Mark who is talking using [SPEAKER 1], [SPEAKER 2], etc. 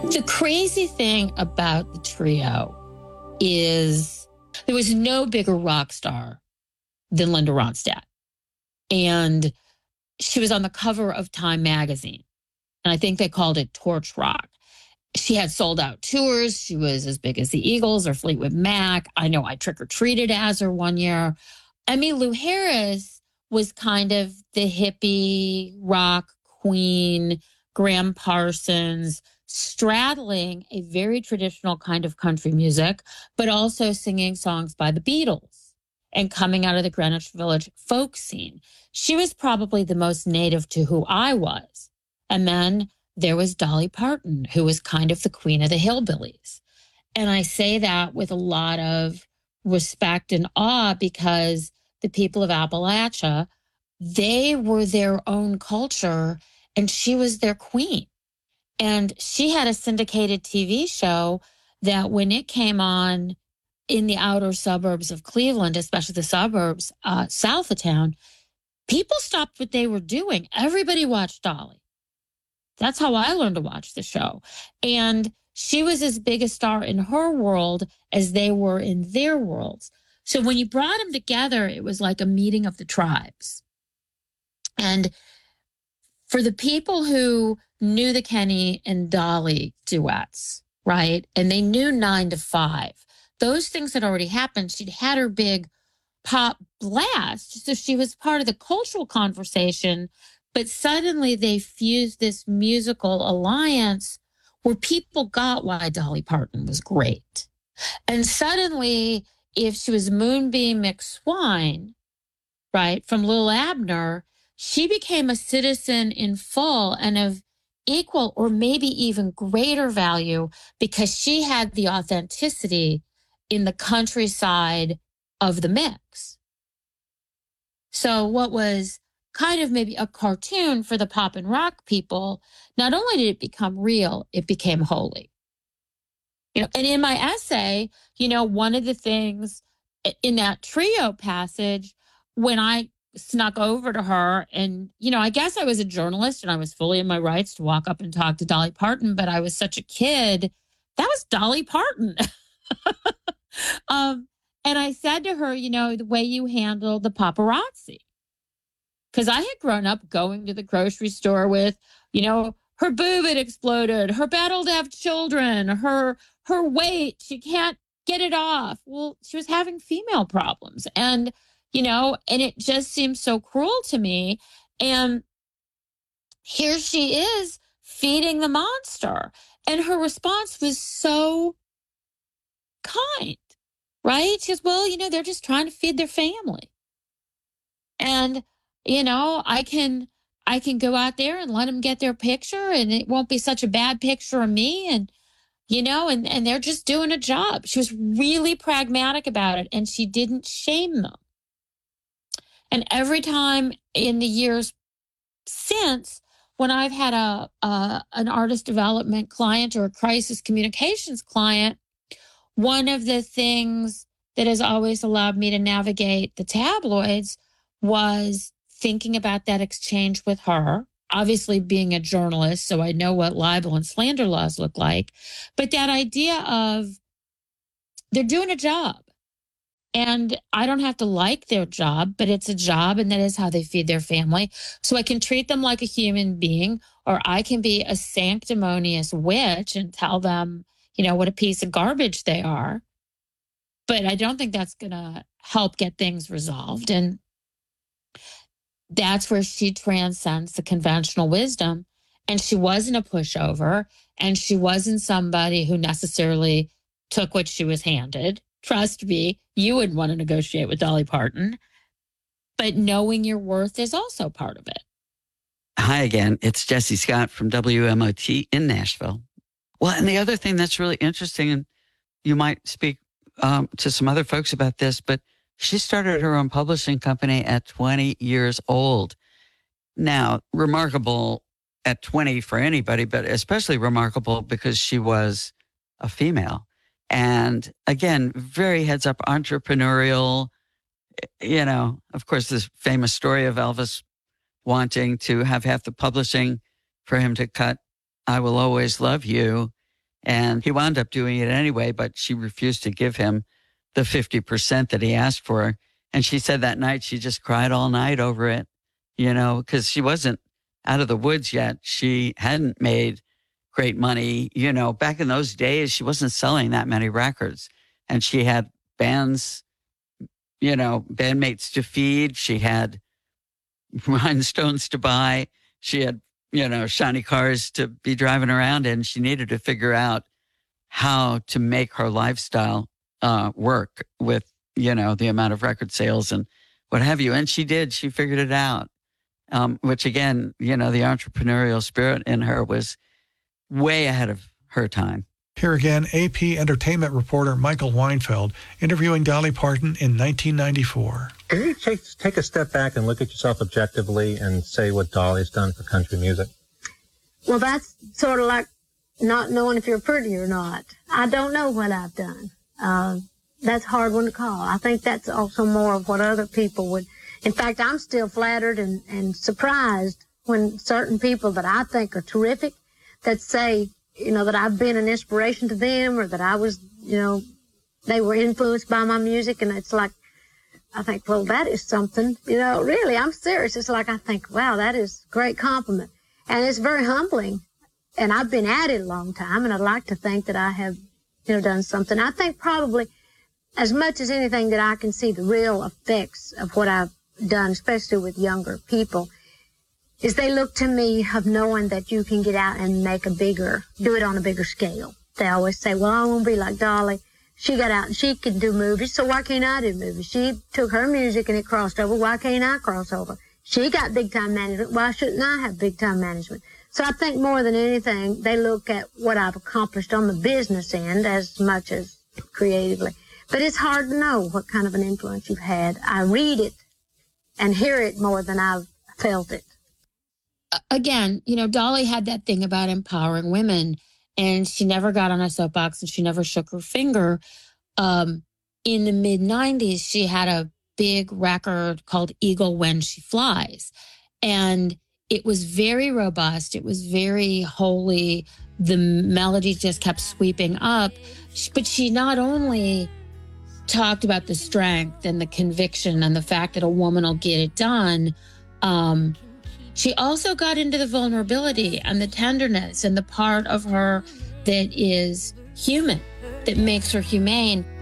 [SPEAKER 1] The crazy thing about the trio is there was no bigger rock star than Linda Ronstadt. And she was on the cover of Time magazine. And I think they called it Torch Rock. She had sold out tours. She was as big as the Eagles or Fleetwood Mac. I know I trick-or-treated as her one year. Emmylou Harris was kind of the hippie rock queen, Graham Parsons, straddling a very traditional kind of country music, but also singing songs by the Beatles and coming out of the Greenwich Village folk scene. She was probably the most native to who I was. And then there was Dolly Parton, who was kind of the queen of the hillbillies. And I say that with a lot of respect and awe because the people of Appalachia, they were their own culture and she was their queen. And she had a syndicated TV show that when it came on in the outer suburbs of Cleveland, especially the suburbs south of town, people stopped what they were doing. Everybody watched Dolly. That's how I learned to watch the show. And she was as big a star in her world as they were in their worlds. So when you brought them together, it was like a meeting of the tribes. And for the people who knew the Kenny and Dolly duets, right? And they knew 9 to 5. Those things had already happened. She'd had her big pop blast. So she was part of the cultural conversation. But suddenly they fused this musical alliance where people got why Dolly Parton was great. And suddenly, if she was Moonbeam McSwine, right, from Lil Abner, she became a citizen in full and of equal or maybe even greater value because she had the authenticity in the countryside of the mix. So what was kind of maybe a cartoon for the pop and rock people, not only did it become real, it became holy. And in my essay, one of the things in that trio passage, when I snuck over to her and, I guess I was a journalist and I was fully in my rights to walk up and talk to Dolly Parton, but I was such a kid. That was Dolly Parton. And I said to her, the way you handle the paparazzi. Because I had grown up going to the grocery store with, her boob had exploded, her battle to have children, her weight, she can't get it off. Well, she was having female problems. And, and it just seemed so cruel to me. And here she is feeding the monster. And her response was so kind, right? She goes, well, they're just trying to feed their family. And, I can go out there and let them get their picture and it won't be such a bad picture of me. And, and they're just doing a job. She was really pragmatic about it and she didn't shame them. And every time in the years since, when I've had an artist development client or a crisis communications client, one of the things that has always allowed me to navigate the tabloids was thinking about that exchange with her, obviously being a journalist, so I know what libel and slander laws look like, but that idea of they're doing a job. And I don't have to like their job, but it's a job and that is how they feed their family. So I can treat them like a human being, or I can be a sanctimonious witch and tell them, what a piece of garbage they are. But I don't think that's going to help get things resolved. And that's where she transcends the conventional wisdom. And she wasn't a pushover. And she wasn't somebody who necessarily took what she was handed. Trust me, you wouldn't want to negotiate with Dolly Parton. But knowing your worth is also part of it.
[SPEAKER 2] Hi again. It's Jessie Scott from WMOT in Nashville. Well, and the other thing that's really interesting, and you might speak to some other folks about this, but she started her own publishing company at 20 years old. Now, remarkable at 20 for anybody, but especially remarkable because she was a female. And again, very heads up entrepreneurial, of course, this famous story of Elvis wanting to have half the publishing for him to cut I Will Always Love You. And he wound up doing it anyway, but she refused to give him the 50% that he asked for. And she said that night she just cried all night over it, because she wasn't out of the woods yet. She hadn't made great money. Back in those days, she wasn't selling that many records. And she had bands, bandmates to feed. She had rhinestones to buy. She had, shiny cars to be driving around in. She needed to figure out how to make her lifestyle work with, the amount of record sales and what have you. And she did. She figured it out, which again, the entrepreneurial spirit in her was way ahead of her time.
[SPEAKER 3] Here again, AP entertainment reporter Michael Weinfeld interviewing Dolly Parton in 1994.
[SPEAKER 4] Can you take a step back and look at yourself objectively and say what Dolly's done for country music?
[SPEAKER 5] Well, that's sort of like not knowing if you're pretty or not. I don't know what I've done. That's a hard one to call. I think that's also more of what other people would. In fact, I'm still flattered and surprised when certain people that I think are terrific that say, that I've been an inspiration to them or that I was, they were influenced by my music. And it's like, I think, well, that is something, really, I'm serious. It's like, I think, wow, that is a great compliment. And it's very humbling. And I've been at it a long time, and I'd like to think that I have, done something. I think probably as much as anything that I can see the real effects of what I've done, especially with younger people, is they look to me of knowing that you can get out and do it on a bigger scale. They always say, well, I want to be like Dolly. She got out and she can do movies, so why can't I do movies? She took her music and it crossed over. Why can't I cross over? She got big-time management. Why shouldn't I have big-time management? So I think more than anything, they look at what I've accomplished on the business end as much as creatively. But it's hard to know what kind of an influence you've had. I read it and hear it more than I've felt it.
[SPEAKER 1] Again, Dolly had that thing about empowering women, and she never got on a soapbox and she never shook her finger. In the mid-90s, she had a big record called Eagle When She Flies. And it was very robust. It was very holy. The melody just kept sweeping up. But she not only talked about the strength and the conviction and the fact that a woman will get it done, she also got into the vulnerability and the tenderness and the part of her that is human, that makes her humane.